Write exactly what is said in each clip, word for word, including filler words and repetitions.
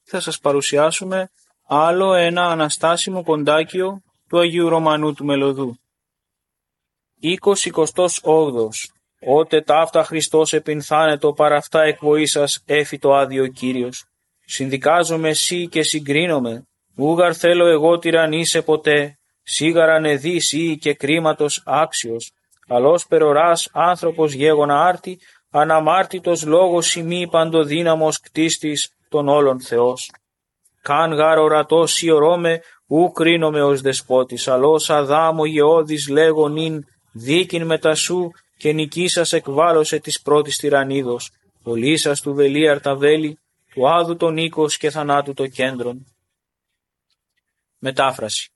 θα σας παρουσιάσουμε άλλο ένα αναστάσιμο κοντάκιο του Αγίου Ρωμανού του Μελωδού. Είκοσι εικοστός όγδοος. Ότε ταύτα Χριστός επινθάνετο παραυτά εκ βοήσας έφυτο άδειο Κύριος. Συνδικάζομαι εσύ και συγκρίνομαι, ούγαρ θέλω εγώ τυραννίσαι ποτέ, σίγαραν εδείς ή και κρίματος άξιος, καλός περοράς άνθρωπος γέγονα άρτη, αναμάρτητος λόγος σημεί παντοδύναμος κτίστης των όλων Θεός. Καν γάρ ορατός ιωρώμε, ου κρίνομαι ως δεσπότης, αλός αδάμο γεώδης λέγω νυν, δίκην μετά σου και νικήσας εκβάλλωσε της πρώτης τυραννίδος, ολίσας του βελίαρ τα βέλη, του άδου τον οίκος και θανάτου το κέντρον. Μετάφραση.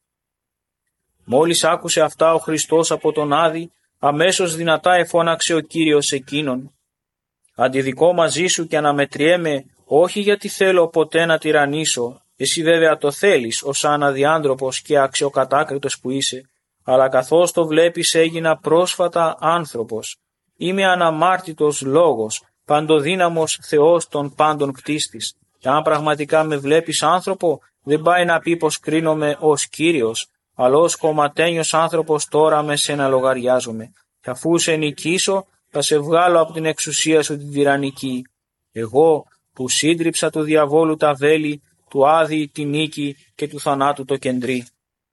Μόλις άκουσε αυτά ο Χριστός από τον Άδη, αμέσως δυνατά εφώναξε ο Κύριος εκείνον. Αντιδικώ μαζί σου και αναμετριέμαι, όχι γιατί θέλω ποτέ να τυραννήσω, εσύ βέβαια το θέλεις ως σαν αδιάντροπος και αξιοκατάκριτος που είσαι, αλλά καθώς το βλέπεις έγινα πρόσφατα άνθρωπος. Είμαι αναμάρτητος λόγος, παντοδύναμος Θεός των πάντων κτίστης. Και αν πραγματικά με βλέπεις άνθρωπο, δεν πάει να πει πως κρίνομαι ως Κύριος, αλλά ως κομματένιος άνθρωπος τώρα με σένα λογαριάζομαι. Και αφού σε νικήσω, θα σε βγάλω από την εξουσία σου την τυραννική. Εγώ που σύντριψα του διαβόλου τα βέλη, του Άδη τη νίκη και του θανάτου το κεντρί.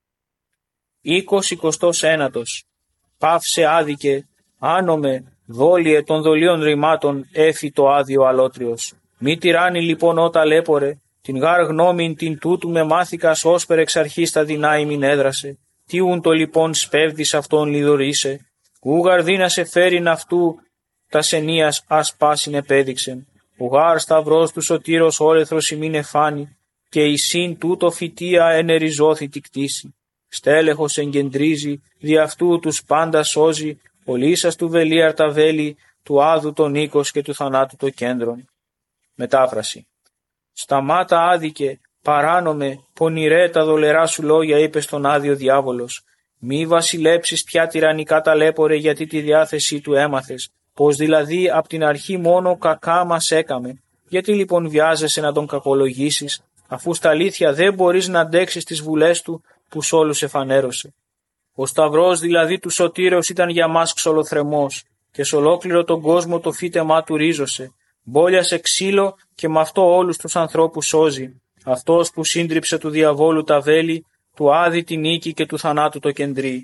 Είκοσι εικοστός ένατος. Πάυσε άδικε, άνομε, δόλιε των δολίων ρημάτων έφη το άδειο αλότριος. Μη τυράννη λοιπόν ό ταλέπορε, την γάρ γνώμην την τούτου με μάθηκας όσπερ εξ αρχής τα δεινά ημιν έδρασε. Τι ούν το λοιπόν σπέβδης αυτόν λιδωρίσε, ούγαρ δύνασε φέρειν αυτού τα σενίας ας πάσιν επέδειξεν. Ο γάρ σταυρός του σωτήρος όλεθρος ημίν εφάνη, και η συν τούτο φυτία ενεριζώθη τη κτήση. Στέλεχος εγκεντρίζει, δι' αυτού τους πάντα σώζει, ο λύσας του βελίαρ τα βέλη, του άδου τον οίκος και του θανάτου το κέντρον. Μετάφραση. Σταμάτα άδικε, παράνομε, πονηρέ τα δολερά σου λόγια είπε στον άδειο διάβολος. Μη βασιλέψεις πια τυραννικά ταλέπορε γιατί τη διάθεσή του έμαθες, πως δηλαδή απ' την αρχή μόνο κακά μας έκαμε. Γιατί λοιπόν βιάζεσαι να τον κακολογήσεις, αφού στα αλήθεια δεν μπορείς να αντέξεις τις βουλές του που σ' όλους εφανέρωσε. Ο σταυρός δηλαδή του σωτήρεως ήταν για μας ξολοθρεμός και σ' ολόκληρο τον κόσμο το φύτεμά του ρίζωσε. Μπόλιασε ξύλο και με αυτό όλους τους ανθρώπους σώζει. Αυτός που σύντριψε του διαβόλου τα βέλη, του Άδη τη νίκη και του θανάτου το κεντρί.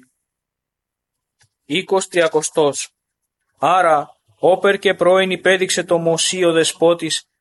Είκοσι τριακοστός. Άρα, όπερ και πρώην υπέδειξε το Μωσίο δεσπότης